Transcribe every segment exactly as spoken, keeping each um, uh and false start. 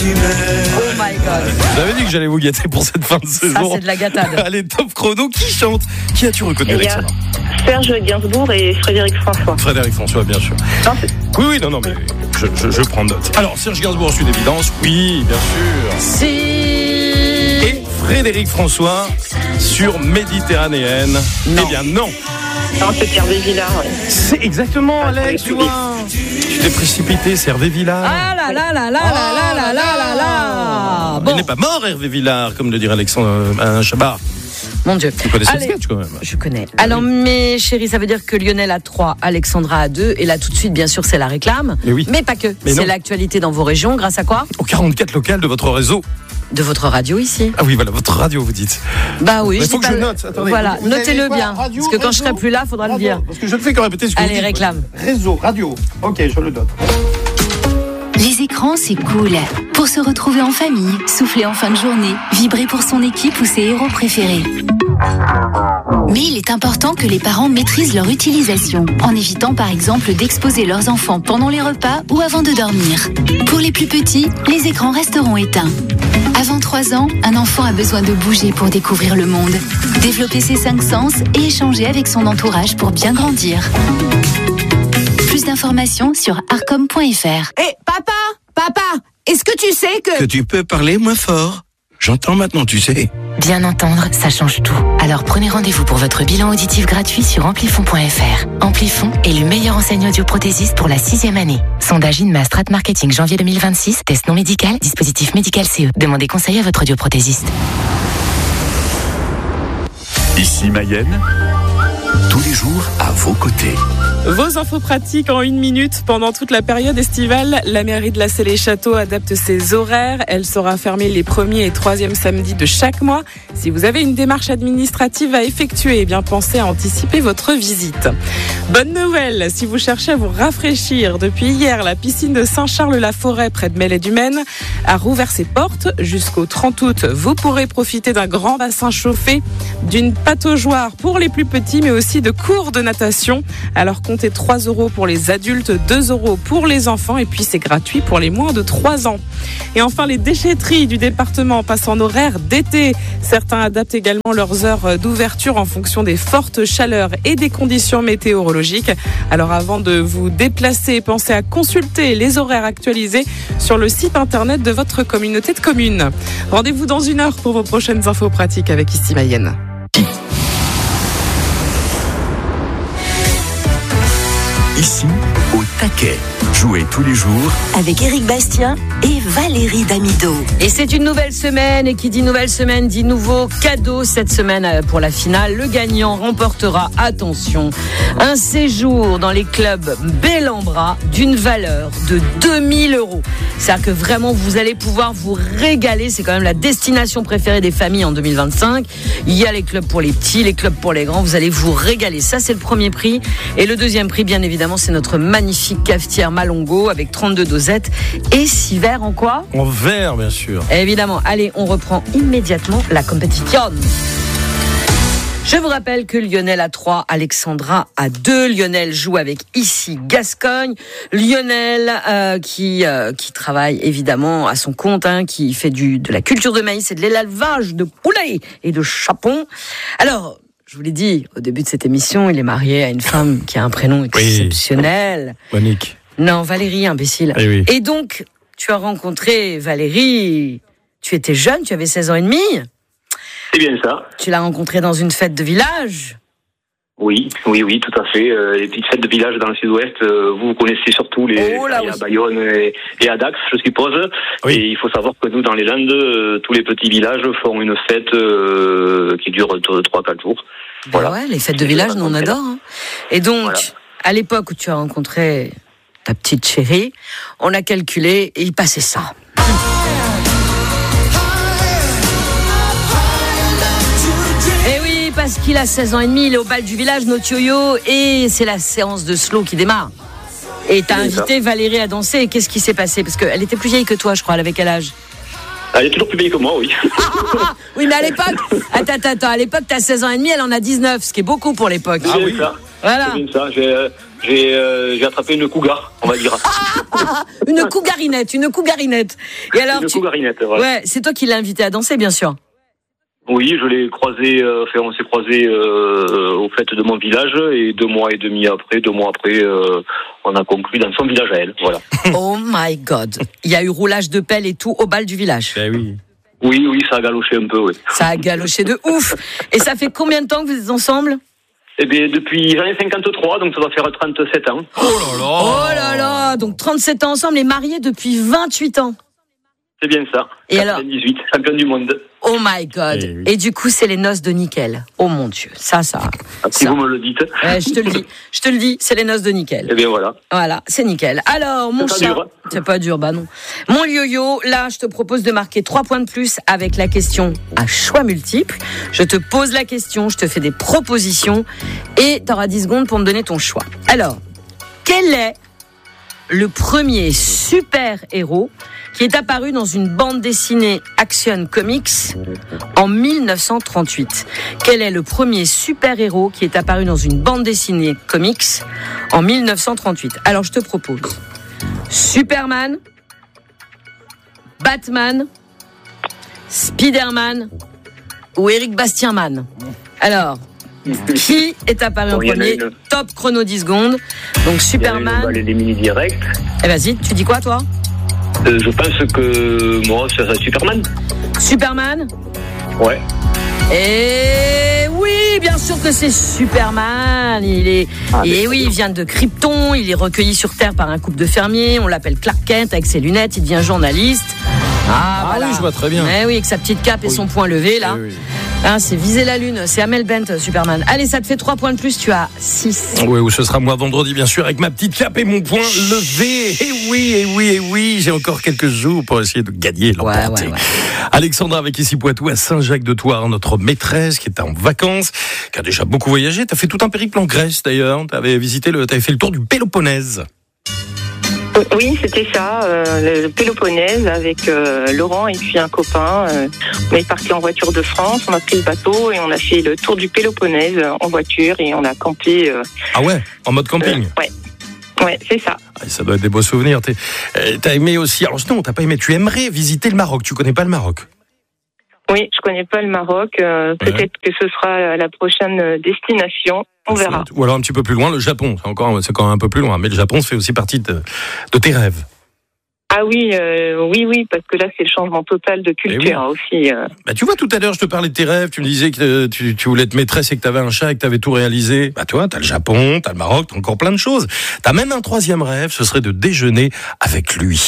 Oh my God. Vous avez dit que j'allais vous gâter pour cette fin de saison. Ça, c'est de la gâtade. Allez, top chrono. Qui chante? Qui as-tu reconnu, Alexandra? Serge Gainsbourg et Frédéric François. Frédéric François, bien sûr. Non, c'est... Oui, oui, non, non, mais je, je, je prends note. Alors, Serge Gainsbourg, c'est une évidence. Oui, bien sûr. Si. Et Frédéric François sur Méditerranéenne. Non. Eh bien, non. Non, c'est Hervé Villard, oui. C'est exactement, Ah, Alex, oui, tu vois. Tu t'es précipité, c'est Hervé Villard. Ah là là là là là là là là là là. Il n'est pas mort, Hervé Villard, comme le dirait Alexandre euh, Chabat. Mon Dieu. Tu connais ce Allez. sketch, quand même. Je connais. Alors, mes chéris, ça veut dire que Lionel a trois, Alexandra a deux. Et là, tout de suite, bien sûr, c'est la réclame. Mais oui. Mais pas que. Mais c'est non. l'actualité dans vos régions. Grâce à quoi? Au quarante-quatre local de votre réseau. De votre radio ici. Ah oui, voilà, votre radio, vous dites. Bah oui. Mais je faut dis que pas je le- note. Attendez, voilà, vous avez notez-le quoi? bien. Radio, parce que quand je réseau, serai plus là, faudra radio. le dire. Parce que je ne fais que répéter ce que Allez, vous dites. réclame. Réseau, radio. Ok, je le note. Les écrans, c'est cool. Pour se retrouver en famille, souffler en fin de journée, vibrer pour son équipe ou ses héros préférés. Mais il est important que les parents maîtrisent leur utilisation, en évitant par exemple d'exposer leurs enfants pendant les repas ou avant de dormir. Pour les plus petits, les écrans resteront éteints. Avant trois ans, un enfant a besoin de bouger pour découvrir le monde, développer ses cinq sens et échanger avec son entourage pour bien grandir. Plus d'informations sur arcom point f r. Hé, papa, papa, est-ce que tu sais que... Que tu peux parler moins fort. J'entends maintenant, tu sais. Bien entendre, ça change tout. Alors prenez rendez-vous pour votre bilan auditif gratuit sur amplifon point f r. Amplifon est le meilleur enseignant audioprothésiste pour la sixième année. Sondage INMA Strat Marketing janvier deux mille vingt-six. Test non médical, dispositif médical C E. Demandez conseil à votre audioprothésiste. Ici Mayenne, tous les jours à vos côtés. Vos infos pratiques en une minute. Pendant toute la période estivale, la mairie de La Celle-et-Château adapte ses horaires. Elle sera fermée les premiers et troisièmes samedis de chaque mois. Si vous avez une démarche administrative à effectuer, eh bien pensez à anticiper votre visite. Bonne nouvelle, si vous cherchez à vous rafraîchir, depuis hier, la piscine de Saint-Charles-la-Forêt, près de Melay-du-Maine, a rouvert ses portes. Jusqu'au trente août, vous pourrez profiter d'un grand bassin chauffé, d'une pataugeoire pour les plus petits, mais aussi de cours de natation. Alors comptez trois euros pour les adultes, deux euros pour les enfants, et puis c'est gratuit pour les moins de trois ans. Et enfin, les déchetteries du département passent en horaire d'été. Certains adaptent également leurs heures d'ouverture en fonction des fortes chaleurs et des conditions météorologiques. Alors avant de vous déplacer, pensez à consulter les horaires actualisés sur le site internet de votre communauté de communes. Rendez-vous dans une heure pour vos prochaines infos pratiques avec Ici Mayenne. Ici, au taquet. Jouez tous les jours Avec Éric Bastien et Valérie Damido. Et c'est une nouvelle semaine, et qui dit nouvelle semaine dit nouveau cadeau. Cette semaine, pour la finale, le gagnant remportera, attention, un séjour dans les clubs Bellambra d'une valeur de deux mille euros. C'est-à-dire que vraiment, vous allez pouvoir vous régaler. C'est quand même la destination préférée des familles en deux mille vingt-cinq. Il y a les clubs pour les petits, les clubs pour les grands. Vous allez vous régaler. Ça, c'est le premier prix. Et le deuxième prix, bien évidemment, c'est notre magnifique cafetière Malongo avec trente-deux dosettes et six verres en quoi? En vert, bien sûr. Évidemment. Allez, on reprend immédiatement la compétition. Je vous rappelle que Lionel a trois, Alexandra a deux. Lionel joue avec Ici Gascogne. Lionel euh, qui euh, qui travaille évidemment à son compte, hein, qui fait du de la culture de maïs et de l'élevage de poulets et de chapons. Alors, je vous l'ai dit au début de cette émission, il est marié à une femme qui a un prénom exceptionnel. Oui. Monique. Non, Valérie, imbécile. Eh oui. Et donc, tu as rencontré Valérie, tu étais jeune, tu avais seize ans et demi. C'est bien ça. Tu l'as rencontrée dans une fête de village. Oui, oui, oui, tout à fait. Euh, les petites fêtes de village dans le sud-ouest, euh, vous, vous connaissez surtout les Oh là, il y a oui. Bayonne et, et à Dax, je suppose. Oui. Et il faut savoir que nous, dans les Landes, euh, tous les petits villages font une fête euh, qui dure trois quatre jours. Ben Voilà. ouais, les fêtes de village, nous on adore. Hein. Et donc, Voilà. à l'époque où tu as rencontré ta petite chérie, on a calculé et il passait ça. Et oui, parce qu'il a seize ans et demi, il est au bal du village, notre yo-yo, et c'est la séance de slow qui démarre. Et t'as invité Valérie à danser, et qu'est-ce qui s'est passé? Parce qu'elle était plus vieille que toi, je crois, elle avait quel âge? Elle est toujours plus vieille que moi, oui. Ah, ah, ah, oui, mais à l'époque, attends, attends, attends, à l'époque, t'as seize ans et demi, elle en a dix-neuf, ce qui est beaucoup pour l'époque. Ah oui, ça. Voilà. C'est bien ça. J'ai, euh, j'ai, euh, j'ai attrapé une cougar, on va dire. Une cougarinette, une cougarinette. Et alors, une tu... cougarinette, ouais. Ouais, c'est toi qui l'as invité à danser, bien sûr. Oui, je l'ai croisé, euh, enfin, on s'est croisé euh, aux fêtes de mon village et deux mois et demi après, deux mois après, euh, on a conclu dans son village à elle. Voilà. Oh my God. Il y a eu roulage de pelle et tout au bal du village. Ben oui. Oui, oui, ça a galoché un peu, oui. Ça a galoché de ouf. Et ça fait combien de temps que vous êtes ensemble? Eh bien, depuis, j'en ai cinquante-trois, donc ça va faire trente-sept ans. Oh là là. Oh là là. Donc trente-sept ans ensemble et mariés depuis vingt-huit ans. C'est bien ça. Et alors quatre-vingt-dix-huit, champion du monde. Oh my God. Et, oui. Et du coup, c'est les noces de nickel. Oh mon Dieu. Ça, ça. Si ça. vous me le dites. Ouais, je te le dis. Je te le dis, c'est les noces de nickel. Eh bien, voilà. Voilà, c'est nickel. Alors, mon C'est pas chat. dur, hein. C'est pas dur, bah non. Mon yo-yo, là, je te propose de marquer trois points de plus avec la question à choix multiples. Je te pose la question, je te fais des propositions et t'auras dix secondes pour me donner ton choix. Alors, quel est le premier super-héros qui est apparu dans une bande dessinée Action Comics en mille neuf cent trente-huit. Quel est le premier super-héros qui est apparu dans une bande dessinée comics en mille neuf cent trente-huit? Alors, je te propose Superman, Batman, Spider-Man ou Eric Bastienman. Alors, qui est apparu en Bon, il y en a premier? une. Top chrono dix secondes. Donc, Il y a Superman. une, les mini directs. Eh, vas-y, tu dis quoi, toi? Euh, je pense que moi, ça serait Superman. Superman? Ouais. Et oui, bien sûr que c'est Superman. Il est, Ah, et oui, il vient de Krypton. Il est recueilli sur Terre par un couple de fermiers. On l'appelle Clark Kent avec ses lunettes. Il devient journaliste. Ah, Ah voilà. oui, je vois très bien. Eh oui, avec sa petite cape et Oui. son poing levé là. Oui, oui. Hein, c'est viser la lune. C'est Amel Bent, Superman. Allez, ça te fait trois points de plus. Tu as six. Oui, ou ce sera moi vendredi, bien sûr, avec ma petite cape et mon poing levé. Et oui, et oui, et oui, j'ai encore quelques jours pour essayer de gagner, l'emporter. Ouais, ouais, ouais. Alexandra avec ici Poitou à Saint-Jacques-de-Thouars, notre maîtresse qui est en vacances, qui a déjà beaucoup voyagé. T'as fait tout un périple en Grèce d'ailleurs. T'avais visité le, t'avais fait le tour du Péloponnèse. Oui, c'était ça, euh, le Péloponnèse avec euh, Laurent et puis un copain. Euh, on est parti en voiture de France, on a pris le bateau et on a fait le tour du Péloponnèse euh, en voiture et on a campé. Euh, Ah ouais, en mode camping. euh, ouais, ouais, c'est ça. Ah, ça doit être des beaux souvenirs. T'es, euh, t'as aimé aussi. Alors non, t'as pas aimé. Tu aimerais visiter le Maroc. Tu connais pas le Maroc? Oui, je connais pas le Maroc. Euh, Ouais. peut-être que ce sera la prochaine destination. On verra. Ou alors un petit peu plus loin, le Japon. C'est encore, c'est quand même un peu plus loin. Mais le Japon, ça fait aussi partie de, de tes rêves. Ah oui, euh, oui, oui, parce que là c'est le changement total de culture Eh oui. hein, aussi. Euh. Bah, tu vois, tout à l'heure, je te parlais de tes rêves. Tu me disais que euh, tu, tu voulais être maîtresse et que t'avais un chat et que t'avais tout réalisé. Bah, toi, t'as le Japon, t'as le Maroc, t'as encore plein de choses. T'as même un troisième rêve, ce serait de déjeuner avec lui.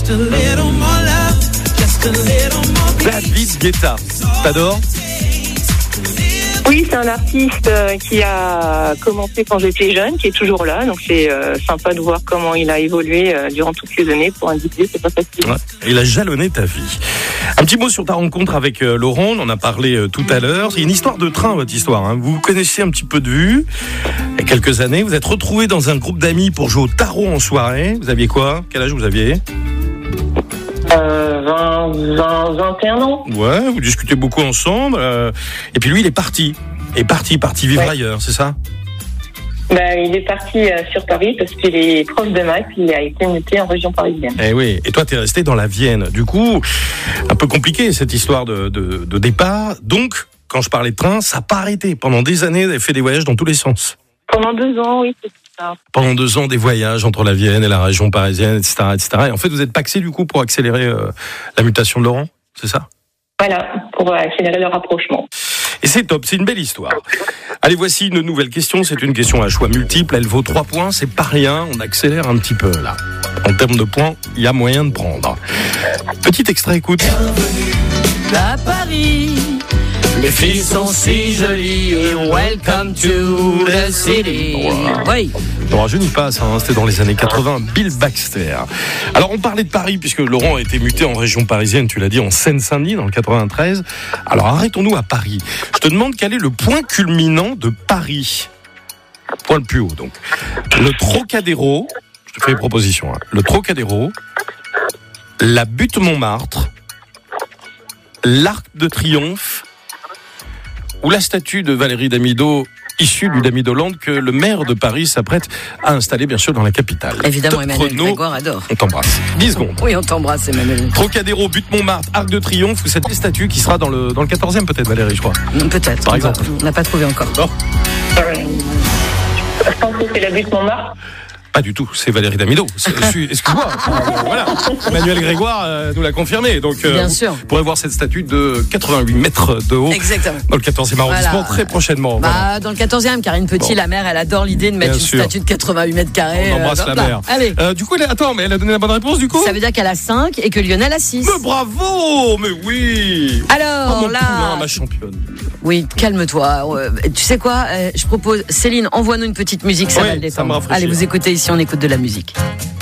David Guetta. T'adores? Oui, c'est un artiste euh, qui a commencé quand j'étais jeune, qui est toujours là, donc c'est euh, sympa de voir comment il a évolué euh, durant toutes les années. Pour un D J, c'est pas facile. Ouais. Il a jalonné ta vie. Un petit mot sur ta rencontre avec euh, Laurent, on en a parlé euh, tout à l'heure. C'est une histoire de train, votre histoire. Hein. Vous vous connaissez un petit peu de vue. Il y a quelques années, vous êtes retrouvés dans un groupe d'amis pour jouer au tarot en soirée. Vous aviez quoi? Quel âge vous aviez? Euh, vingt, vingt, vingt et un ans. Ouais, vous discutez beaucoup ensemble. Euh, et puis lui, il est parti. Il est parti, parti vivre Ouais. ailleurs, c'est ça? Bah, il est parti euh, sur Paris parce qu'il est prof de maths, il a été muté en région parisienne. Eh oui. Et toi, t'es resté dans la Vienne. Du coup, un peu compliqué cette histoire de, de, de départ. Donc, quand je parlais de train, ça n'a pas arrêté. Pendant des années, vous avez fait des voyages dans tous les sens. Pendant deux ans, oui, c'est ça. Pendant deux ans, des voyages entre la Vienne et la région parisienne, et cetera, et cetera. Et en fait, vous êtes paxé du coup pour accélérer euh, la mutation de Laurent, c'est ça? Voilà, pour euh, accélérer le rapprochement. Et c'est top, c'est une belle histoire. Allez, voici une nouvelle question. C'est une question à choix multiple. Elle vaut trois points, c'est pas rien. On accélère un petit peu là. En termes de points, il y a moyen de prendre. Petit extrait, écoute. À Paris, les filles sont si jolies. Welcome to the city. Oui. Ne rajeunis pas ça, hein, c'était dans les années quatre-vingts, Bill Baxter. Alors on parlait de Paris, puisque Laurent a été muté en région parisienne, tu l'as dit, en Seine-Saint-Denis, dans le quatre-vingt-treize. Alors arrêtons-nous à Paris. Je te demande quel est le point culminant de Paris. Point le plus haut, donc. Le Trocadéro, je te fais les propositions, hein. Le Trocadéro, la butte Montmartre, l'Arc de Triomphe, ou la statue de Valérie Damido issu du Damido-Land que le maire de Paris s'apprête à installer, bien sûr, dans la capitale. Évidemment, Top Emmanuel chrono. Grégoire adore. On t'embrasse. dix secondes. Oui, on t'embrasse, Emmanuel. Trocadéro, Butte Montmartre, Arc de Triomphe, ou cette statue qui sera dans le, dans le quatorzième peut-être, Valérie, je crois. Peut-être. Par exemple. On n'a pas trouvé encore. Non. Je pense que c'est la butte Montmartre. Pas du tout, c'est Valérie Damido. C'est- Excuse-moi. Voilà. Emmanuel Grégoire euh, nous l'a confirmé. Donc, euh, Bien vous sûr. pourrez voir cette statue de quatre-vingt-huit mètres de haut. Exactement. Dans le quatorzième arrondissement, Voilà. très prochainement. Bah, Voilà. dans le quatorzième, Karine Petit, Bon. la mère, elle adore l'idée de mettre Bien une sûr. statue de quatre-vingt-huit mètres carrés. On embrasse euh, la là. mère. Allez. Euh, du coup, elle a- attends, mais elle a donné la bonne réponse du coup. Ça veut dire qu'elle a cinq et que Lionel a six. Mais bravo, mais oui. Alors, Oh, mon là- poulain, ma championne. Oui, calme-toi. Euh, Tu sais quoi euh, Je propose, Céline, envoie-nous une petite musique, ça Oui, va le ça me détendre. rafraîchit. Allez, vous écoutez ici, on écoute de la musique.